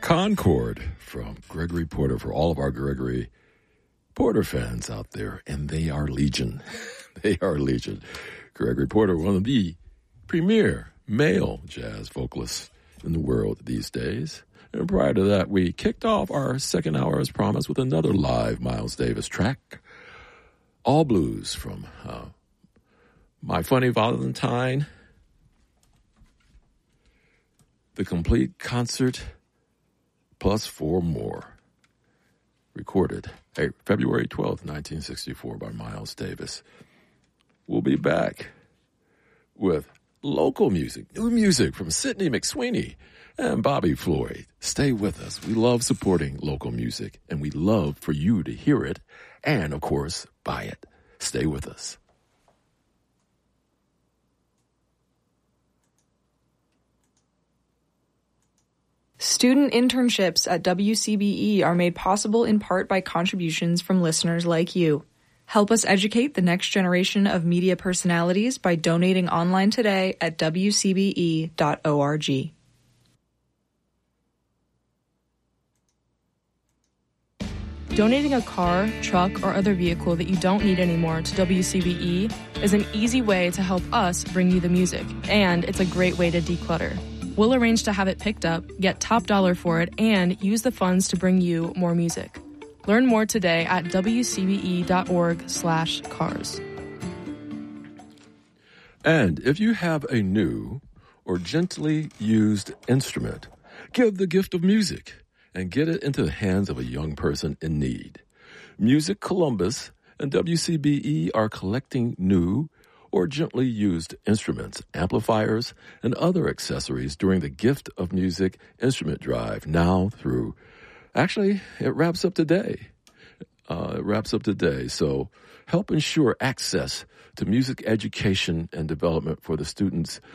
Concord from Gregory Porter for all of our Gregory Porter fans out there, and they are legion. They are legion. Gregory Porter, one of the premier male jazz vocalists in the world these days. And prior to that, we kicked off our second hour as promised with another live Miles Davis track, All Blues from My Funny Valentine, the complete concert plus 4 more, recorded February 12th, 1964 by Miles Davis. We'll be back with local music, new music from Sidney McSweeney and Bobby Floyd. Stay with us. We love supporting local music, and we love for you to hear it and, of course, buy it. Stay with us. Student internships at WCBE are made possible in part by contributions from listeners like you. Help us educate the next generation of media personalities by donating online today at wcbe.org. Donating a car, truck, or other vehicle that you don't need anymore to WCBE is an easy way to help us bring you the music, and it's a great way to declutter. We'll arrange to have it picked up, get top dollar for it, and use the funds to bring you more music. Learn more today at wcbe.org/cars. And if you have a new or gently used instrument, give the gift of music and get it into the hands of a young person in need. Music Columbus and WCBE are collecting new or gently used instruments, amplifiers, and other accessories during the Gift of Music Instrument Drive now through, actually, it wraps up today. So help ensure access to music education and development for the students